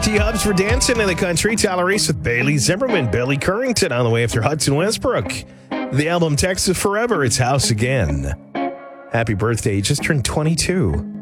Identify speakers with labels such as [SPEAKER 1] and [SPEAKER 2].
[SPEAKER 1] T Hubs for dancing in the country. Tyler Reese with Bailey Zimmerman. Billy Currington on the way after Hudson Westbrook. The album Texas Forever. It's House Again. Happy birthday. You just turned 22.